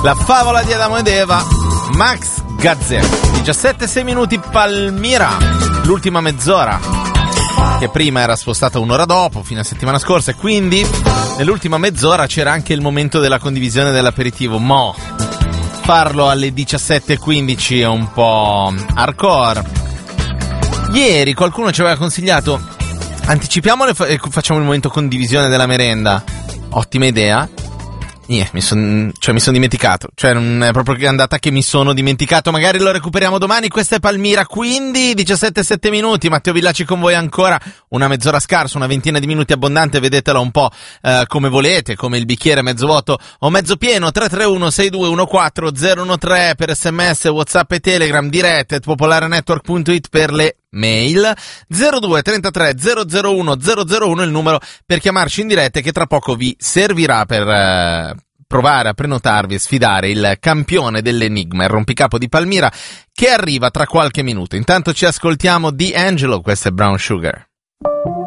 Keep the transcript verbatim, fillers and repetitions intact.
La favola di Adamo ed Eva, Max Gazzè. diciassette sei minuti Palmira, l'ultima mezz'ora, che prima era spostata un'ora dopo, fino a settimana scorsa, e quindi nell'ultima mezz'ora c'era anche il momento della condivisione dell'aperitivo. Mo farlo alle diciassette e quindici è un po' hardcore. Ieri qualcuno ci aveva consigliato: anticipiamolo e fa- e facciamo il momento condivisione della merenda. Ottima idea. Yeah, mi sono cioè mi sono dimenticato, cioè non è proprio che è andata che mi sono dimenticato, magari lo recuperiamo domani. Questa è Palmira, quindi diciassette e sette minuti, Matteo Villaci con voi ancora, una mezz'ora scarsa, una ventina di minuti abbondante, vedetela un po' eh, come volete, come il bicchiere mezzo vuoto o mezzo pieno. Tre tre uno sei due uno quattro zero uno tre per sms, WhatsApp e Telegram, dirette at popolarenetwork punto it per le mail, zero due trentatré zero zero uno zero zero uno il numero per chiamarci in diretta, che tra poco vi servirà per eh, provare a prenotarvi e sfidare il campione dell'enigma, il rompicapo di Palmira, che arriva tra qualche minuto. Intanto ci ascoltiamo D'Angelo, questo è Brown Sugar.